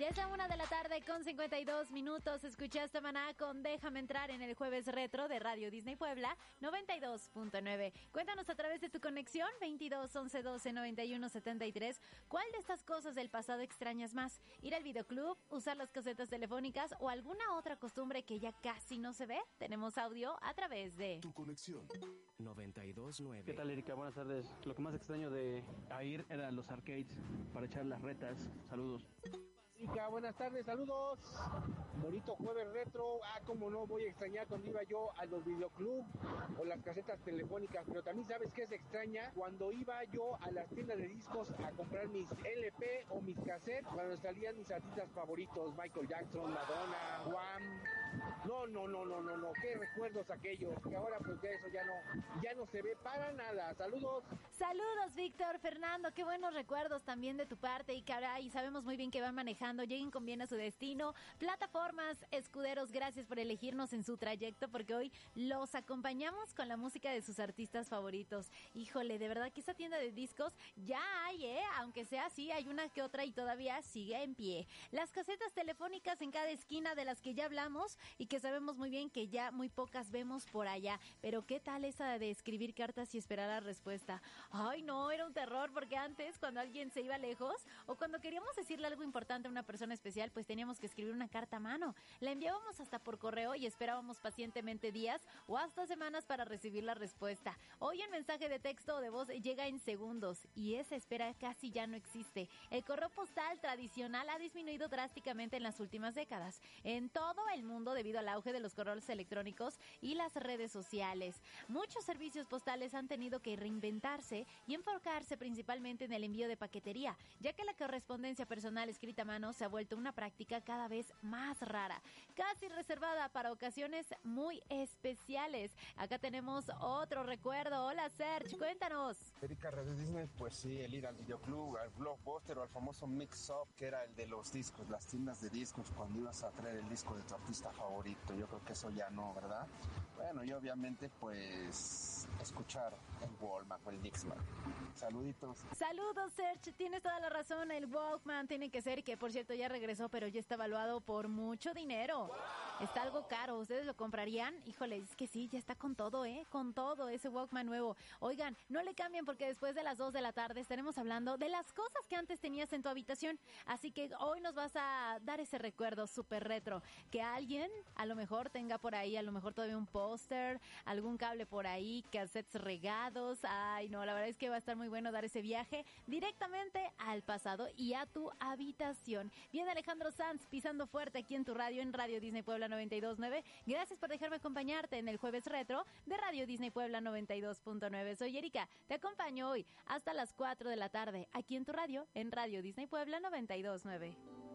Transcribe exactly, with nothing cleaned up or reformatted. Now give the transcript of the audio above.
Ya es la una de la tarde con cincuenta y dos minutos. Escuchaste Maná con Déjame Entrar en el Jueves Retro de Radio Disney Puebla noventa y dos punto nueve. Cuéntanos a través de tu conexión veintidós once doce noventa y uno setenta y tres. ¿Cuál de estas cosas del pasado extrañas más? ¿Ir al videoclub, usar las casetas telefónicas o alguna otra costumbre que ya casi no se ve? Tenemos audio a través de Tu conexión noventa y dos punto nueve. ¿Qué tal, Erika? Buenas tardes. Lo que más extraño de a ir eran los arcades para echar las retas. Saludos. Erika, buenas tardes, saludos. Bonito jueves retro. Ah, cómo no, voy a extrañar cuando iba yo a los videoclub o las casetas telefónicas, pero también sabes qué se extraña cuando iba yo a las tiendas de discos a comprar mis L P o mis cassettes, cuando salían mis artistas favoritos, Michael Jackson, Madonna, Wham. No, no, no, no, no, no, qué recuerdos aquellos, que ahora pues ya eso ya no, ya no se ve para nada. Saludos. Saludos, Víctor, Fernando, qué buenos recuerdos también de tu parte y caray, sabemos muy bien que van manejando, lleguen con bien a su destino. Plataformas, escuderos, gracias por elegirnos en su trayecto porque hoy los acompañamos con la música de sus artistas favoritos. Híjole, de verdad que esa tienda de discos ya hay, ¿eh? Aunque sea así, hay una que otra y todavía sigue en pie. Las casetas telefónicas en cada esquina de las que ya hablamos y que sabemos muy bien que ya muy pocas vemos por allá. Pero ¿qué tal esa de escribir cartas y esperar la respuesta? Ay, no, era un terror porque antes cuando alguien se iba lejos o cuando queríamos decirle algo importante a una persona especial, pues teníamos que escribir una carta a mano. La enviábamos hasta por correo y esperábamos pacientemente días o hasta semanas para recibir la respuesta. Hoy el mensaje de texto o de voz llega en segundos y esa espera casi ya no existe. El correo postal tradicional ha disminuido drásticamente en las últimas décadas en todo el mundo debido al auge de los correos electrónicos y las redes sociales. Muchos servicios postales han tenido que reinventarse y enfocarse principalmente en el envío de paquetería, ya que la correspondencia personal escrita a mano se ha vuelto una práctica cada vez más rara, casi reservada para ocasiones muy especiales. Acá tenemos otro recuerdo. Hola, Serge, cuéntanos. Erika, Radio Disney, pues sí, el ir al videoclub, al Blockbuster o al famoso Mix-Up, que era el de los discos, las tiendas de discos, cuando ibas a traer el disco de tu artista favorito. Yo creo que eso ya no, ¿verdad? Bueno, y obviamente, pues, escuchar el Walkman o el Dixman. Saluditos. Saludos, Serge, tienes toda la razón, el Walkman tiene que ser, que por cierto ya regresó, pero ya está evaluado por mucho dinero. ¡Wow! Está algo caro, ¿ustedes lo comprarían? Híjole, es que sí, ya está con todo, ¿eh? Con todo ese Walkman nuevo. Oigan, no le cambien porque después de las dos de la tarde estaremos hablando de las cosas que antes tenías en tu habitación, así que hoy nos vas a dar ese recuerdo súper retro, que alguien a lo mejor tenga por ahí, a lo mejor todavía un póster, algún cable por ahí, cassettes regados. Ay, no, la verdad es que va a estar muy bueno dar ese viaje directamente al pasado y a tu habitación. Viene Alejandro Sanz pisando fuerte aquí en tu radio, en Radio Disney Puebla noventa y dos punto nueve. Gracias por dejarme acompañarte en el Jueves Retro de Radio Disney Puebla noventa y dos punto nueve. Soy Erika, te acompaño hoy hasta las cuatro de la tarde aquí en tu radio, en Radio Disney Puebla noventa y dos punto nueve.